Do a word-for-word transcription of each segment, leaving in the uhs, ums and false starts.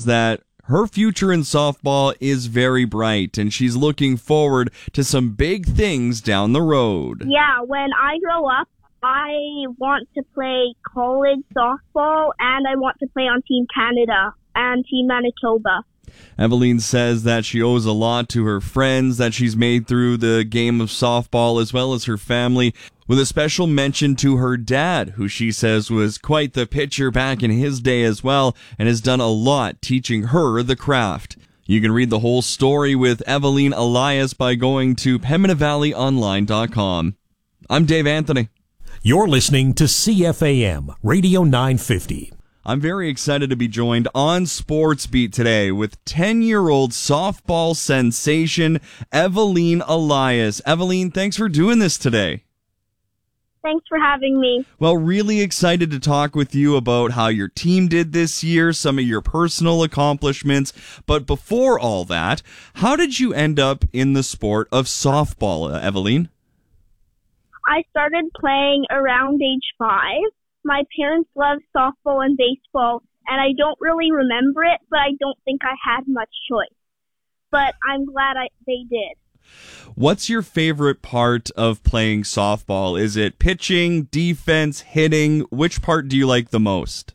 that her future in softball is very bright, and she's looking forward to some big things down the road. Yeah, when I grow up, I want to play college softball, and I want to play on Team Canada and Team Manitoba. Eveline says that she owes a lot to her friends that she's made through the game of softball, as well as her family, with a special mention to her dad, who she says was quite the pitcher back in his day as well, and has done a lot teaching her the craft. You can read the whole story with Eveline Elias by going to pembina valley online dot com. I'm Dave Anthony. You're listening to C F A M Radio nine fifty. I'm very excited to be joined on Sports Beat today with ten-year-old softball sensation Eveline Elias. Eveline, thanks for doing this today. Thanks for having me. Well, really excited to talk with you about how your team did this year, some of your personal accomplishments. But before all that, how did you end up in the sport of softball, uh, Eveline? I started playing around age five. My parents loved softball and baseball, and I don't really remember it, but I don't think I had much choice. But I'm glad I, they did. What's your favorite part of playing softball? Is it pitching, defense, hitting? Which part do you like the most?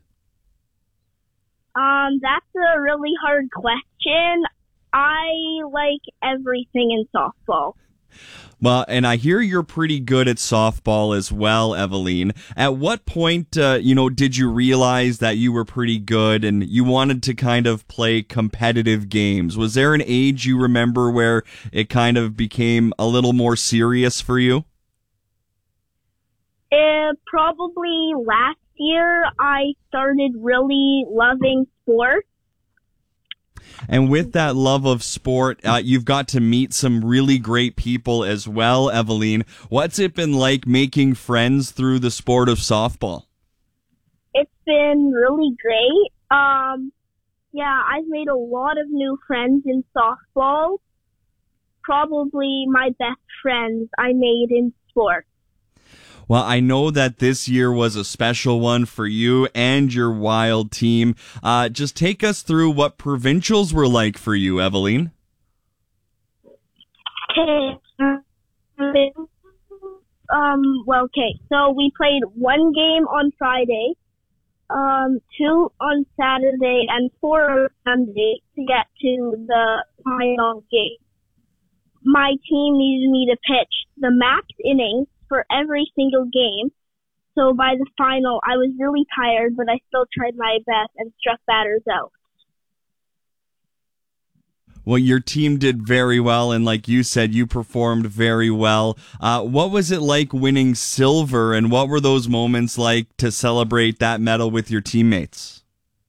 Um, that's a really hard question. I like everything in softball. Well, and I hear you're pretty good at softball as well, Eveline. At what point, uh, you know, did you realize that you were pretty good and you wanted to kind of play competitive games? Was there an age you remember where it kind of became a little more serious for you? Uh, probably last year I started really loving sports. And with that love of sport, uh, you've got to meet some really great people as well, Eveline. What's it been like making friends through the sport of softball? It's been really great. Um, yeah, I've made a lot of new friends in softball. Probably my best friends I made in sports. Well, I know that this year was a special one for you and your Wild team. Uh, just take us through what provincials were like for you, Eveline. Okay. Um, well, okay. So we played one game on Friday, um, two on Saturday, and four on Sunday to get to the final game. My team needed me to pitch the max innings for every single game. So by the final, I was really tired, but I still tried my best and struck batters out. Well, your team did very well, and like you said, you performed very well. Uh, what was it like winning silver, and what were those moments like to celebrate that medal with your teammates?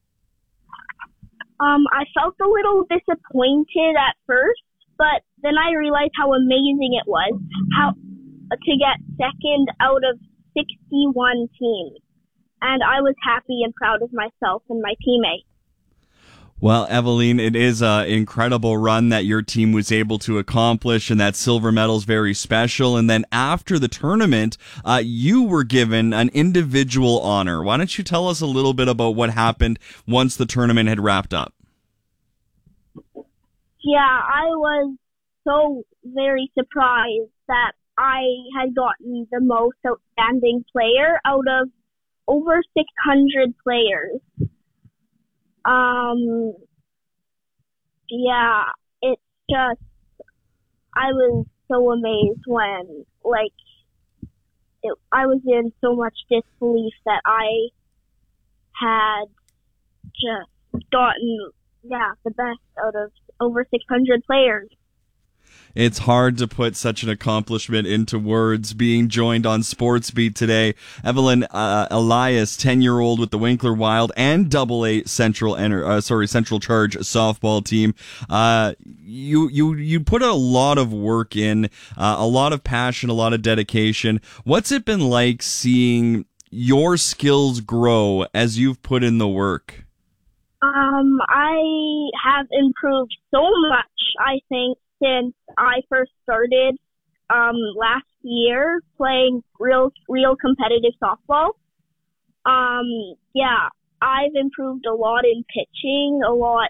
Um, I felt a little disappointed at first, but then I realized how amazing it was, how to get second out of sixty-one teams. And I was happy and proud of myself and my teammates. Well, Eveline, it is an incredible run that your team was able to accomplish, and that silver medal is very special. And then after the tournament, uh, you were given an individual honor. Why don't you tell us a little bit about what happened once the tournament had wrapped up? Yeah, I was so very surprised that I had gotten the most outstanding player out of over six hundred players. Um, yeah, it's just, I was so amazed when, like, it, I was in so much disbelief that I had just gotten, yeah, the best out of over six hundred players. It's hard to put such an accomplishment into words. Being joined on Sports Beat today, Eveline uh, Elias, ten-year-old with the Winkler Wild and Double A Central, uh, sorry, Central Charge softball team. Uh, you you you put a lot of work in, uh, a lot of passion, a lot of dedication. What's it been like seeing your skills grow as you've put in the work? Um, I have improved so much, I think, since I first started um, last year playing real, real competitive softball. Um, yeah, I've improved a lot in pitching, a lot